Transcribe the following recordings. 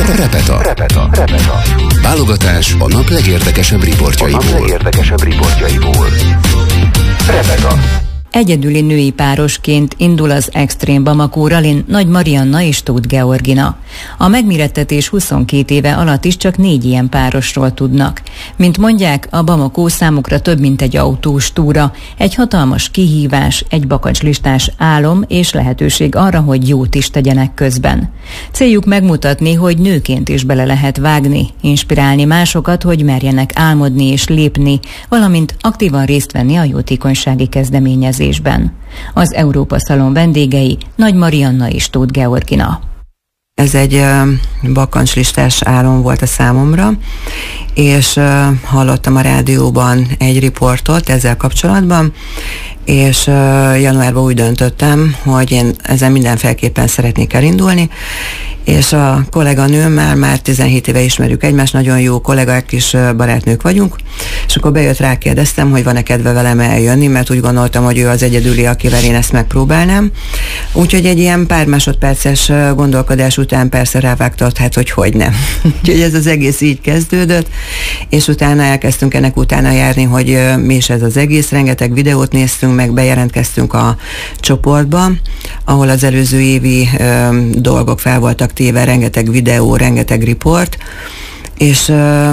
Repeta. Válogatás a nap legérdekesebb riportjaiból. Repeta. Egyedüli női párosként indul az Extreme Bamako Rallyn Nagy Marianna és Tóth Georgina. A megmérettetés 22 éve alatt is csak 4 ilyen párosról tudnak. Mint mondják, a Bamako számukra több, mint egy autós túra, egy hatalmas kihívás, egy bakancslistás álom és lehetőség arra, hogy jót is tegyenek közben. Céljuk megmutatni, hogy nőként is bele lehet vágni, inspirálni másokat, hogy merjenek álmodni és lépni, valamint aktívan részt venni a jótékonysági kezdeményezésben. Az Európa Szalon vendégei Nagy Marianna és Tóth Georgina. Ez egy bakancslistás álom volt a számomra, és hallottam a rádióban egy riportot ezzel kapcsolatban, és januárban úgy döntöttem, hogy én ezen mindenféleképpen szeretnék elindulni, és a kolléganőmmel már 17 éve ismerjük egymást, nagyon jó kollégák és barátnők vagyunk, és akkor bejött, rákérdeztem, hogy van-e kedve velem eljönni, mert úgy gondoltam, hogy ő az egyedüli, akivel én ezt megpróbálnám. Úgyhogy egy ilyen pár másodperces gondolkodás után persze rávágtott, hát hogy nem. Úgyhogy ez az egész így kezdődött, és utána elkezdtünk ennek utána járni, hogy mi is ez az egész, rengeteg videót néztünk, meg bejelentkeztünk a csoportba, ahol az előző évi dolgok fel voltak téve, rengeteg videó, rengeteg riport, és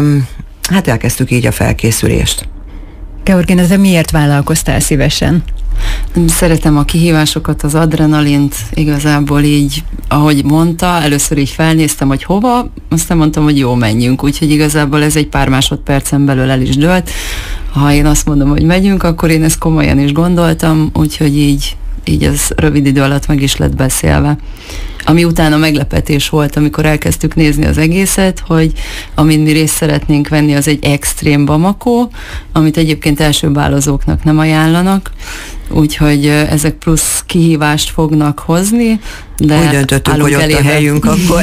hát elkezdtük így a felkészülést. Georgina, de miért vállalkoztál szívesen? Szeretem a kihívásokat, az adrenalint, igazából így, ahogy mondta, először így felnéztem, hogy hova, aztán mondtam, hogy jó, menjünk, úgyhogy igazából ez egy pár másodpercen belül el is dőlt. Ha én azt mondom, hogy megyünk, akkor én ezt komolyan is gondoltam, úgyhogy így az rövid idő alatt meg is lett beszélve. Ami utána meglepetés volt, amikor elkezdtük nézni az egészet, hogy amin mi részt szeretnénk venni, az egy Extreme Bamako, amit egyébként elsőbálozóknak nem ajánlanak, úgyhogy ezek plusz kihívást fognak hozni, de úgy döntöttünk, hogy ott a helyünk akkor.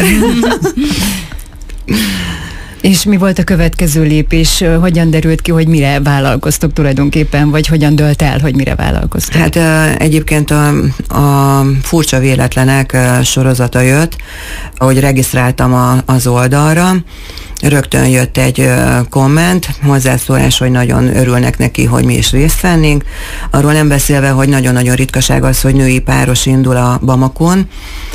És mi volt a következő lépés? Hogyan derült ki, hogy mire vállalkoztok tulajdonképpen, vagy hogyan dölt el, hogy mire vállalkoztok? Hát egyébként a furcsa véletlenek sorozata jött, ahogy regisztráltam az oldalra, rögtön jött egy komment, hozzászólás, hogy nagyon örülnek neki, hogy mi is részt vennénk. Arról nem beszélve, hogy nagyon-nagyon ritkaság az, hogy női páros indul a Bamakon.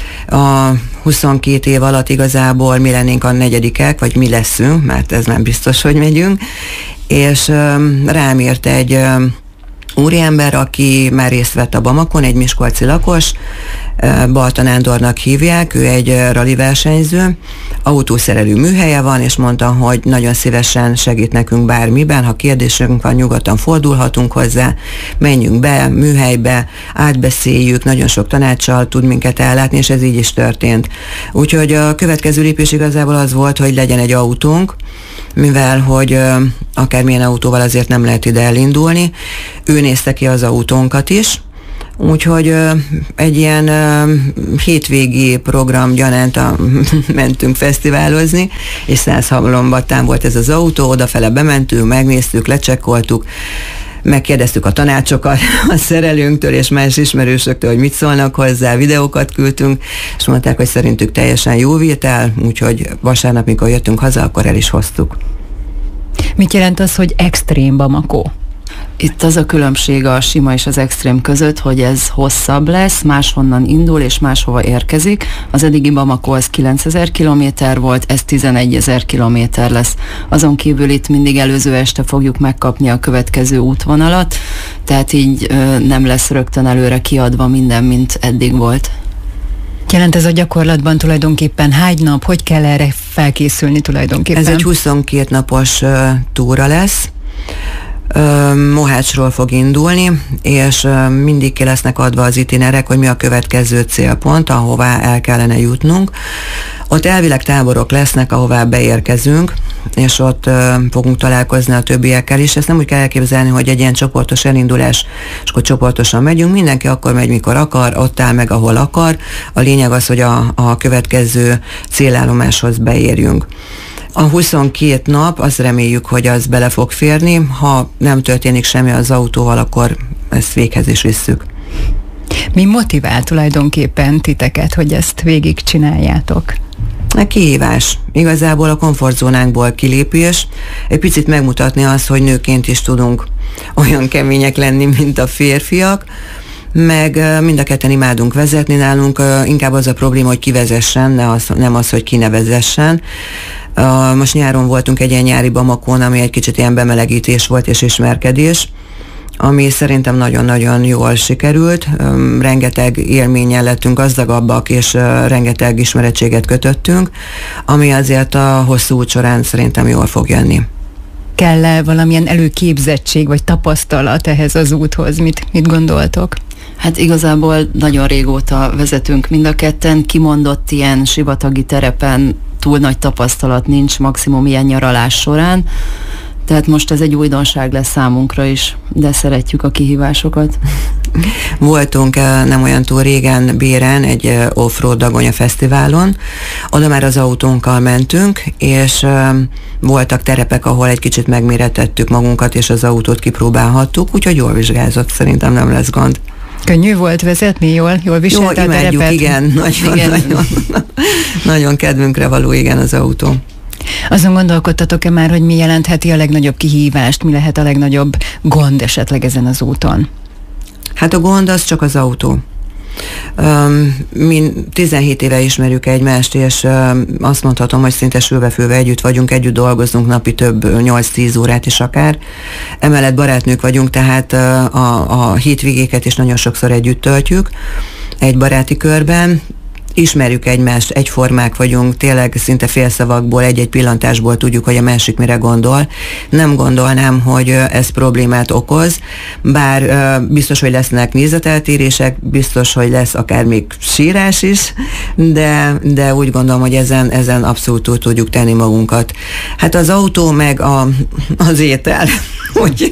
A 22 év alatt igazából mi lennénk a 4-ek, vagy mi leszünk, mert ez nem biztos, hogy megyünk. És rám írt egy úriember, aki már részt vett a Bamakon, egy miskolci lakos, Balta Nándornak hívják, ő egy rali versenyző, autószerelő műhelye van, és mondta, hogy nagyon szívesen segít nekünk bármiben, ha kérdésünk van, nyugodtan fordulhatunk hozzá, menjünk be, műhelybe, átbeszéljük, nagyon sok tanácssal tud minket ellátni, és ez így is történt. Úgyhogy a következő lépés igazából az volt, hogy legyen egy autónk, mivel hogy akármilyen autóval azért nem lehet ide elindulni. Ő nézte ki az autónkat is, úgyhogy egy ilyen hétvégi program gyanánt mentünk fesztiválozni, és 100 halombattán volt ez az autó, odafele bementünk, megnéztük, lecsekkoltuk, megkérdeztük a tanácsokat a szerelőnktől és más ismerősöktől, hogy mit szólnak hozzá, videókat küldtünk, és mondták, hogy szerintük teljesen jó vétel, úgyhogy vasárnap, mikor jöttünk haza, akkor el is hoztuk. Mit jelent az, hogy Extreme Bamako? Itt az a különbség a sima és az extrém között, hogy ez hosszabb lesz, máshonnan indul és máshova érkezik. Az eddigi Bamako az 9000 kilométer volt, ez 11 000 kilométer lesz. Azon kívül itt mindig előző este fogjuk megkapni a következő útvonalat, tehát így nem lesz rögtön előre kiadva minden, mint eddig volt. Jelent ez a gyakorlatban tulajdonképpen hány nap, hogy kell erre felkészülni tulajdonképpen? Ez egy 22 napos túra lesz. Mohácsról fog indulni, és mindig ki lesznek adva az itinerek, hogy mi a következő célpont, ahová el kellene jutnunk. Ott elvileg táborok lesznek, ahová beérkezünk, és ott fogunk találkozni a többiekkel is. Ezt nem úgy kell elképzelni, hogy egy ilyen csoportos elindulás, és akkor csoportosan megyünk. Mindenki akkor megy, mikor akar, ott áll meg, ahol akar. A lényeg az, hogy a következő célállomáshoz beérjünk. A 22 nap, azt reméljük, hogy az bele fog férni. Ha nem történik semmi az autóval, akkor ezt véghez is visszük. Mi motivál tulajdonképpen titeket, hogy ezt végigcsináljátok? A kihívás. Igazából a komfortzónánkból kilépés, egy picit megmutatni azt, hogy nőként is tudunk olyan kemények lenni, mint a férfiak, meg mind a ketten imádunk vezetni, nálunk inkább az a probléma, hogy ki vezessen, nem az, hogy ki ne vezessen. Most nyáron voltunk egy ilyen nyári Bamakón, ami egy kicsit ilyen bemelegítés volt és ismerkedés, ami szerintem nagyon-nagyon jól sikerült. Rengeteg élménnyel lettünk gazdagabbak, és rengeteg ismerettséget kötöttünk, ami azért a hosszú út során szerintem jól fog jönni. Kell-e valamilyen előképzettség vagy tapasztalat ehhez az úthoz? Mit gondoltok? Hát igazából nagyon régóta vezetünk mind a ketten, kimondott ilyen sivatagi terepen túl nagy tapasztalat nincs, maximum ilyen nyaralás során. Tehát most ez egy újdonság lesz számunkra is, de szeretjük a kihívásokat. Voltunk nem olyan túl régen Béren egy off-road Dagonya fesztiválon, oda már az autónkkal mentünk, és voltak terepek, ahol egy kicsit megmérettettük magunkat, és az autót kipróbálhattuk, úgyhogy jól vizsgázott, szerintem nem lesz gond. Könnyű volt vezetni, jól viselte a terepet? Igen, nagyon kedvünkre való, igen, az autó. Azon gondolkodtatok-e már, hogy mi jelentheti a legnagyobb kihívást, mi lehet a legnagyobb gond esetleg ezen az úton? Hát a gond az csak az autó. Mi 17 éve ismerjük egymást, és azt mondhatom, hogy szinte sülve-fülve együtt vagyunk, együtt dolgozunk napi több 8-10 órát is akár. Emellett barátnők vagyunk, tehát a hétvégéket is nagyon sokszor együtt töltjük egy baráti körben. Ismerjük egymást, egyformák vagyunk, tényleg szinte félszavakból, egy-egy pillantásból tudjuk, hogy a másik mire gondol. Nem gondolnám, hogy ez problémát okoz, bár biztos, hogy lesznek nézeteltérések, biztos, hogy lesz akár még sírás is, de úgy gondolom, hogy ezen abszolút túl tudjuk tenni magunkat. Hát az autó meg az étel, hogy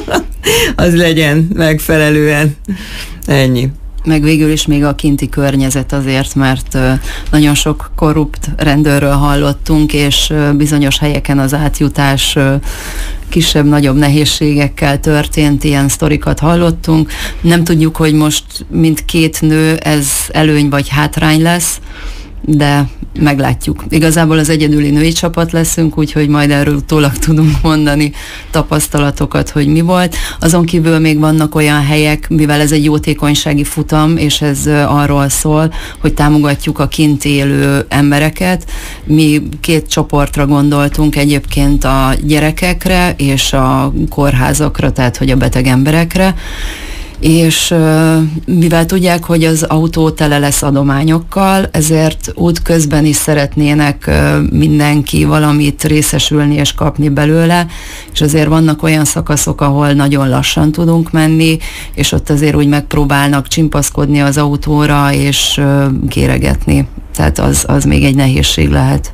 az legyen megfelelően. Ennyi. Meg végül is még a kinti környezet azért, mert nagyon sok korrupt rendőrről hallottunk, és bizonyos helyeken az átjutás kisebb-nagyobb nehézségekkel történt, ilyen sztorikat hallottunk. Nem tudjuk, hogy most mint két nő ez előny vagy hátrány lesz, de meglátjuk. Igazából az egyedüli női csapat leszünk, úgyhogy majd erről utólag tudunk mondani tapasztalatokat, hogy mi volt. Azon kívül még vannak olyan helyek, mivel ez egy jótékonysági futam, és ez arról szól, hogy támogatjuk a kint élő embereket. Mi 2 csoportra gondoltunk egyébként, a gyerekekre és a kórházakra, tehát hogy a beteg emberekre. És mivel tudják, hogy az autó tele lesz adományokkal, ezért útközben is szeretnének mindenki valamit részesülni és kapni belőle, és azért vannak olyan szakaszok, ahol nagyon lassan tudunk menni, és ott azért úgy megpróbálnak csimpaszkodni az autóra és kéregetni. Tehát az még egy nehézség lehet.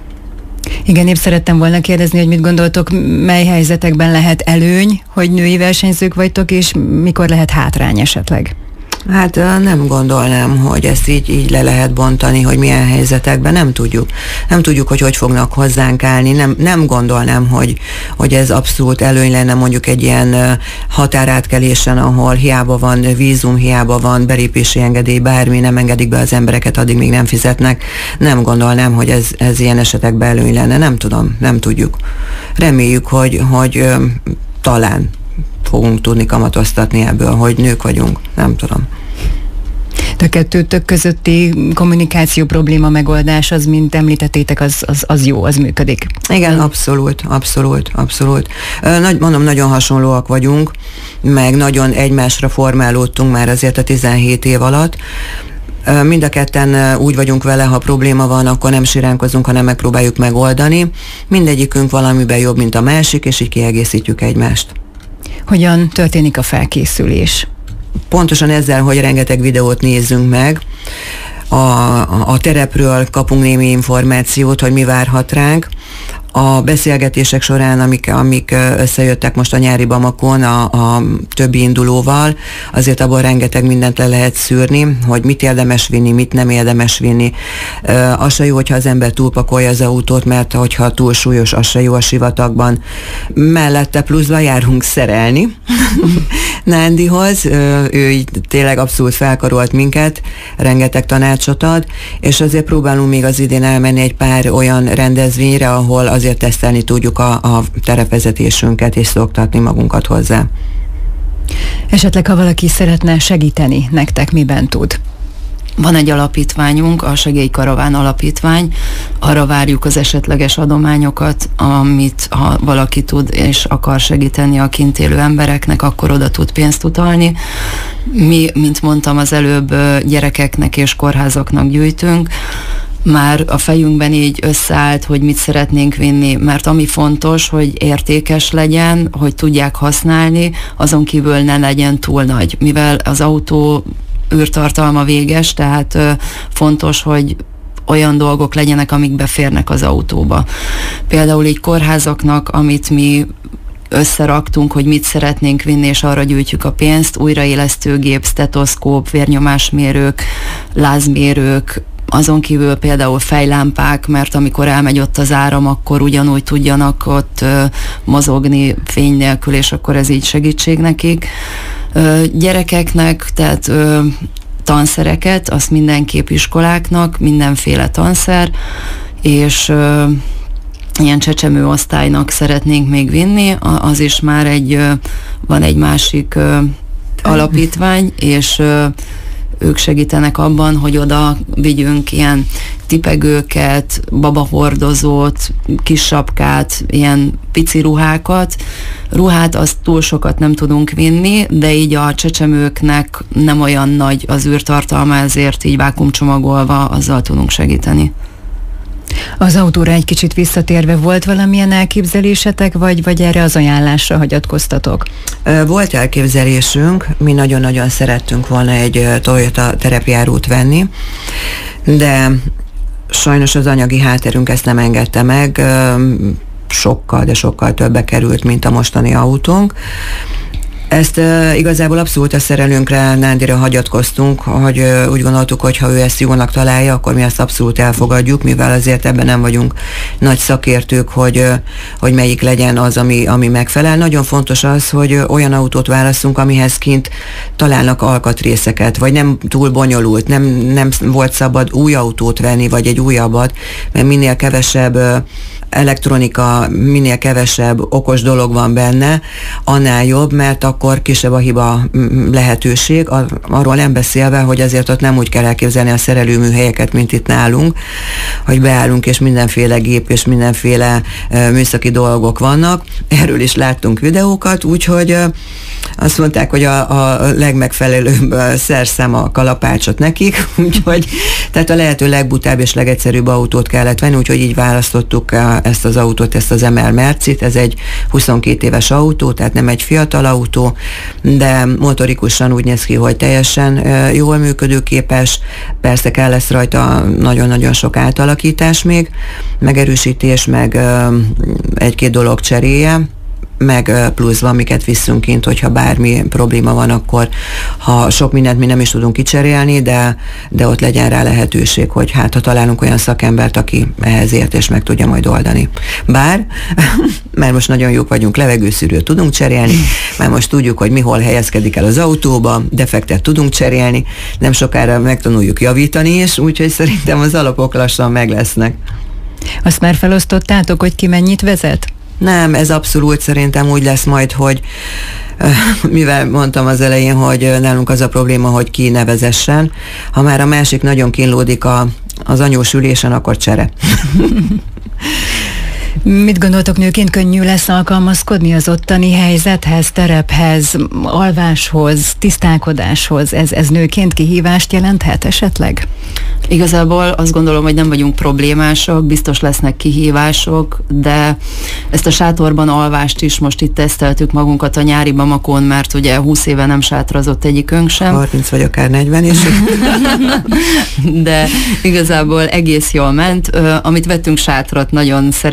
Igen, épp szerettem volna kérdezni, hogy mit gondoltok, mely helyzetekben lehet előny, hogy női versenyzők vagytok, és mikor lehet hátrány esetleg? Hát nem gondolnám, hogy ezt így le lehet bontani, hogy milyen helyzetekben, nem tudjuk. Nem tudjuk, hogy fognak hozzánk állni, nem gondolnám, hogy ez abszolút előny lenne mondjuk egy ilyen határátkelésen, ahol hiába van vízum, hiába van belépési engedély, bármi, nem engedik be az embereket, addig még nem fizetnek. Nem gondolnám, hogy ez ilyen esetekben előny lenne, nem tudom, nem tudjuk. Reméljük, hogy talán fogunk tudni kamatoztatni ebből, hogy nők vagyunk, nem tudom. A kettőtök közötti kommunikáció probléma megoldás, az, mint említettétek, az jó, az működik. Igen, abszolút. Mondom, nagyon hasonlóak vagyunk, meg nagyon egymásra formálódtunk már azért a 17 év alatt. Mind a ketten úgy vagyunk vele, ha probléma van, akkor nem siránkozunk, hanem megpróbáljuk megoldani. Mindegyikünk valamiben jobb, mint a másik, és így kiegészítjük egymást. Hogyan történik a felkészülés? Pontosan ezzel, hogy rengeteg videót nézzünk meg, a terepről kapunk némi információt, hogy mi várhat ránk. A beszélgetések során, amik összejöttek most a nyári Bamakon a többi indulóval, azért abból rengeteg mindent le lehet szűrni, hogy mit érdemes vinni, mit nem érdemes vinni. Az se jó, hogyha az ember túlpakolja az autót, mert hogyha túl súlyos, az se jó a sivatagban. Mellette pluszba járunk szerelni Nándihoz, ő így tényleg abszolút felkarolt minket, rengeteg tanácsot ad, és azért próbálunk még az idén elmenni egy pár olyan rendezvényre, ahol azért tesztelni tudjuk a terepvezetésünket, és szoktatni magunkat hozzá. Esetleg, ha valaki szeretne segíteni nektek, miben tud? Van egy alapítványunk, a Segélykaraván Alapítvány, arra várjuk az esetleges adományokat, amit ha valaki tud és akar segíteni a kint élő embereknek, akkor oda tud pénzt utalni. Mi, mint mondtam az előbb, gyerekeknek és kórházaknak gyűjtünk. Már a fejünkben így összeállt, hogy mit szeretnénk vinni, mert ami fontos, hogy értékes legyen, hogy tudják használni, azon kívül ne legyen túl nagy. Mivel az autó űrtartalma véges, tehát fontos, hogy olyan dolgok legyenek, amik beférnek az autóba. Például így kórházaknak, amit mi összeraktunk, hogy mit szeretnénk vinni, és arra gyűjtjük a pénzt, újraélesztőgép, stetoszkóp, vérnyomásmérők, lázmérők, azon kívül például fejlámpák, mert amikor elmegy ott az áram, akkor ugyanúgy tudjanak ott mozogni fény nélkül, és akkor ez így segítség nekik. Gyerekeknek, tehát tanszereket, azt mindenképp iskoláknak, mindenféle tanszer, és ilyen csecsemő osztálynak szeretnénk még vinni, az is már van egy másik alapítvány, és ők segítenek abban, hogy oda vigyünk ilyen tipegőket, babahordozót, kis sapkát, ilyen pici ruhákat. Ruhát azt túl sokat nem tudunk vinni, de így a csecsemőknek nem olyan nagy az űrtartalma, ezért így vákuumcsomagolva azzal tudunk segíteni. Az autóra egy kicsit visszatérve, volt valamilyen elképzelésetek, vagy erre az ajánlásra hagyatkoztatok? Volt elképzelésünk, mi nagyon-nagyon szerettünk volna egy Toyota terepjárót venni, de sajnos az anyagi hátterünk ezt nem engedte meg, sokkal, de sokkal többe került, mint a mostani autónk. Ezt igazából abszolút a szerelőnkre, Nándira hagyatkoztunk, hogy úgy gondoltuk, hogy ha ő ezt jónak találja, akkor mi ezt abszolút elfogadjuk, mivel azért ebben nem vagyunk nagy szakértők, hogy melyik legyen az, ami megfelel. Nagyon fontos az, hogy olyan autót válaszunk, amihez kint találnak alkatrészeket, vagy nem túl bonyolult, nem volt szabad új autót venni, vagy egy újabbat, mert minél kevesebb elektronika, minél kevesebb okos dolog van benne, annál jobb, mert akkor kisebb a hiba lehetőség, arról nem beszélve, hogy azért ott nem úgy kell elképzelni a szerelőműhelyeket, mint itt nálunk, hogy beállunk, és mindenféle gép, és mindenféle műszaki dolgok vannak. Erről is láttunk videókat, úgyhogy azt mondták, hogy a legmegfelelőbb szerszám a kalapácsot nekik, úgyhogy tehát a lehető legbutább és legegyszerűbb autót kellett venni, úgyhogy így választottuk ezt az autót, ezt az MR Mercit. Ez egy 22 éves autó, tehát nem egy fiatal autó, de motorikusan úgy néz ki, hogy teljesen jól működőképes. Persze kell lesz rajta nagyon-nagyon sok átalakítás még, megerősítés, meg egy-két dolog cseréje, meg pluszban, amiket viszünk kint, hogyha bármi probléma van, akkor ha sok mindent mi nem is tudunk kicserélni, de ott legyen rá lehetőség, hogy hát ha találunk olyan szakembert, aki ehhez ért és meg tudja majd oldani. Bár, mert most nagyon jók vagyunk, levegőszűrőt tudunk cserélni, mert most tudjuk, hogy mi hol helyezkedik el az autóba, defektet tudunk cserélni, nem sokára megtanuljuk javítani is, úgyhogy szerintem az alapok lassan meg lesznek. Azt már felosztottátok, hogy ki mennyit vezet? Nem, ez abszolút szerintem úgy lesz majd, hogy mivel mondtam az elején, hogy nálunk az a probléma, hogy ki ne vezessen. Ha már a másik nagyon kínlódik az anyós ülésen, akkor csere. Mit gondoltok, nőként könnyű lesz alkalmazkodni az ottani helyzethez, terephez, alváshoz, tisztálkodáshoz? Ez nőként kihívást jelenthet esetleg? Igazából azt gondolom, hogy nem vagyunk problémások, biztos lesznek kihívások, de ezt a sátorban alvást is most itt teszteltük magunkat a nyári Bamakon, mert ugye 20 éve nem sátrazott egyikünk sem. 30 vagy akár 40 is. De igazából egész jól ment. Amit vettünk sátrat, nagyon szerencsés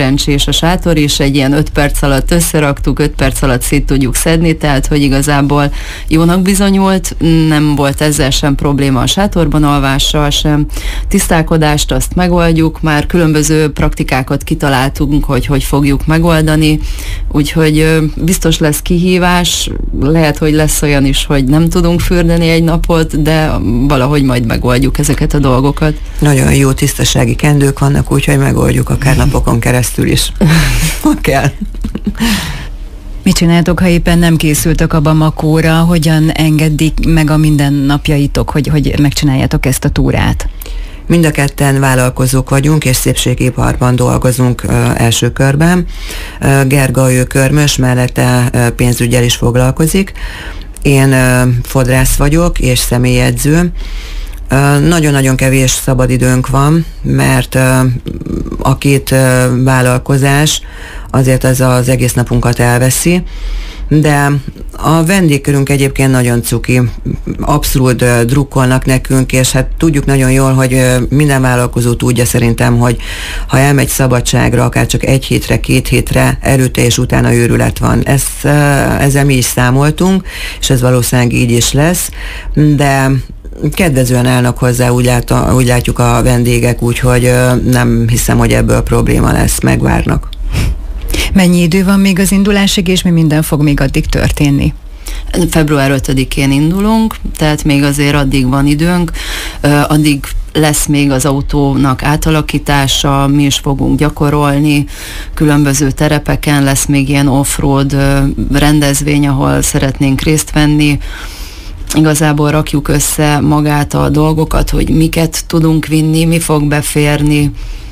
és a sátor is egy ilyen 5 perc alatt összeraktuk, 5 perc alatt szét tudjuk szedni, tehát hogy igazából jónak bizonyult, nem volt ezzel sem probléma a sátorban alvással sem. Tisztálkodást azt megoldjuk, már különböző praktikákat kitaláltunk, hogy fogjuk megoldani, úgyhogy biztos lesz kihívás, lehet, hogy lesz olyan is, hogy nem tudunk fürdeni egy napot, de valahogy majd megoldjuk ezeket a dolgokat. Nagyon jó tisztasági kendők vannak, úgyhogy megoldjuk akár napokon keresztül is. Kell. Mit csináltok, ha éppen nem készültök a Bamakóra? Hogyan engedik meg a mindennapjaitok, hogy megcsináljátok ezt a túrát? Mind a ketten vállalkozók vagyunk, és szépségiparban dolgozunk első körben. Gerga, ő körmös, mellette pénzüggyel is foglalkozik. Én fodrász vagyok, és személyedző. Nagyon-nagyon kevés szabadidőnk van, mert a két vállalkozás azért ez az egész napunkat elveszi, de a vendégkörünk egyébként nagyon cuki, abszolút drukkolnak nekünk, és hát tudjuk nagyon jól, hogy minden vállalkozó tudja szerintem, hogy ha elmegy szabadságra, akár csak 1 hétre, 2 hétre, előtte és utána őrület van. Ezzel mi is számoltunk, és ez valószínűleg így is lesz, de kedvezően állnak hozzá, úgy látjuk a vendégek, úgyhogy nem hiszem, hogy ebből probléma lesz, megvárnak. Mennyi idő van még az indulásig, és mi minden fog még addig történni? Február 5-én indulunk, tehát még azért addig van időnk, addig lesz még az autónak átalakítása, mi is fogunk gyakorolni, különböző terepeken lesz még ilyen off-road rendezvény, ahol szeretnénk részt venni. Igazából rakjuk össze magát a dolgokat, hogy miket tudunk vinni, mi fog beférni,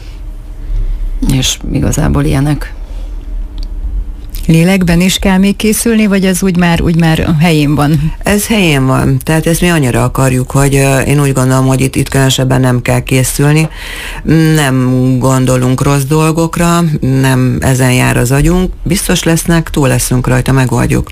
és igazából ilyenek. Lélekben is kell még készülni, vagy az úgy már helyén van? Ez helyén van, tehát ezt mi annyira akarjuk, hogy én úgy gondolom, hogy itt különösebben nem kell készülni, nem gondolunk rossz dolgokra, nem ezen jár az agyunk, biztos lesznek, túl leszünk rajta, megoldjuk.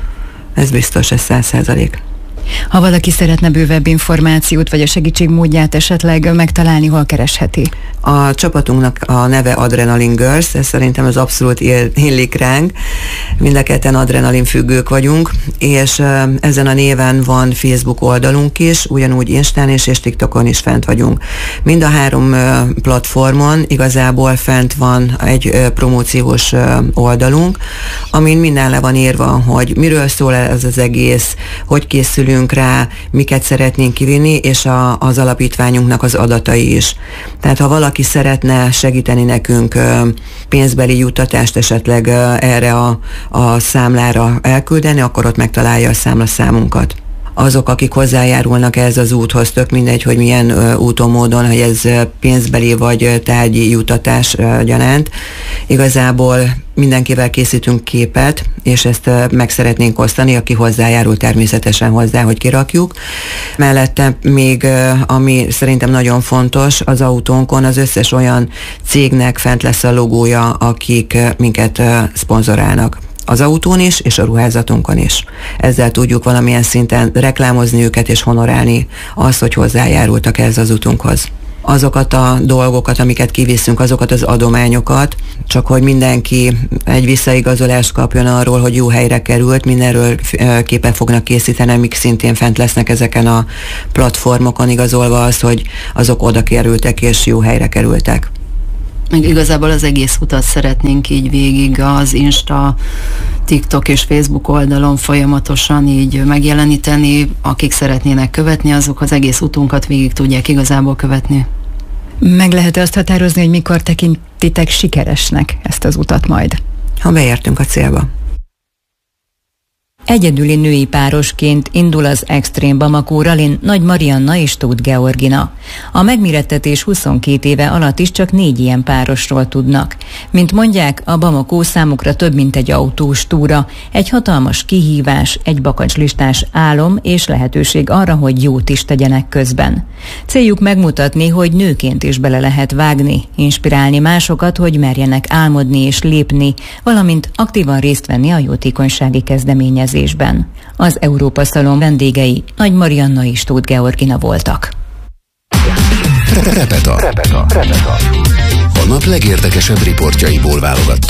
Ez biztos, ez 100%. Ha valaki szeretne bővebb információt, vagy a segítségmódját esetleg megtalálni, hol keresheti? A csapatunknak a neve Adrenaline Girls, ez szerintem az abszolút illik ránk. Mind a ketten adrenalin függők vagyunk, és ezen a néven van Facebook oldalunk is, ugyanúgy Instán és TikTokon is fent vagyunk. Mind a 3 platformon igazából fent van egy promóciós oldalunk, amin minden le van írva, hogy miről szól ez az egész, hogy készülünk rá, miket szeretnénk kivinni, és az alapítványunknak az adatai is. Tehát ha valaki szeretne segíteni nekünk pénzbeli juttatást esetleg erre a számlára elküldeni, akkor ott megtalálja a számlaszámunkat. Azok, akik hozzájárulnak ehhez az úthoz, tök mindegy, hogy milyen úton, módon, hogy ez pénzbeli vagy tárgyi juttatás gyanánt. Igazából mindenkivel készítünk képet, és ezt meg szeretnénk osztani, aki hozzájárul természetesen hozzá, hogy kirakjuk. Mellette még, ami szerintem nagyon fontos, az autónkon az összes olyan cégnek fent lesz a logója, akik minket szponzorálnak. Az autón is, és a ruházatunkon is. Ezzel tudjuk valamilyen szinten reklámozni őket, és honorálni azt, hogy hozzájárultak ehhez az utunkhoz. Azokat a dolgokat, amiket kiviszünk, azokat az adományokat, csak hogy mindenki egy visszaigazolást kapjon arról, hogy jó helyre került, mindenről képet fognak készíteni, amik szintén fent lesznek ezeken a platformokon, igazolva az, hogy azok oda kerültek és jó helyre kerültek. Meg igazából az egész utat szeretnénk így végig az Insta, TikTok és Facebook oldalon folyamatosan így megjeleníteni. Akik szeretnének követni, azok az egész utunkat végig tudják igazából követni. Meg lehet azt határozni, hogy mikor tekintitek sikeresnek ezt az utat majd? Ha beértünk a célba. Egyedüli női párosként indul az Extreme Bamako Rallyn Nagy Marianna és Tóth Georgina. A megmérettetés 22 éve alatt is csak 4 ilyen párosról tudnak. Mint mondják, a Bamako számukra több, mint egy autós túra, egy hatalmas kihívás, egy bakancslistás álom és lehetőség arra, hogy jót is tegyenek közben. Céljuk megmutatni, hogy nőként is bele lehet vágni, inspirálni másokat, hogy merjenek álmodni és lépni, valamint aktívan részt venni a jótékonysági kezdeményezésben. Az Európa Szalon vendégei Nagy Marianna és Tóth Georgina voltak. Repeta. nap legérdekesebb riportjaiból válogattunk.